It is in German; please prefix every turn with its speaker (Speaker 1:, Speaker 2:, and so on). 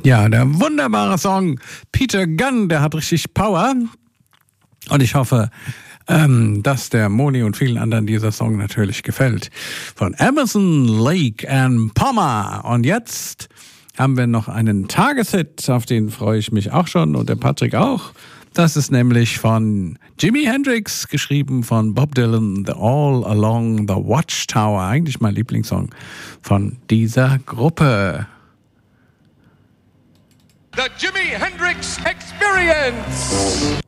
Speaker 1: Ja, der wunderbare Song Peter Gunn, der hat richtig Power. Und ich hoffe, dass der Moni und vielen anderen dieser Song natürlich gefällt. Von Emerson, Lake and Palmer. Und jetzt haben wir noch einen Tageshit, auf den freue ich mich auch schon und der Patrick auch. Das ist nämlich von Jimi Hendrix, geschrieben von Bob Dylan, The All Along the Watchtower. Eigentlich mein Lieblingssong von dieser Gruppe.
Speaker 2: The Jimi Hendrix Experience.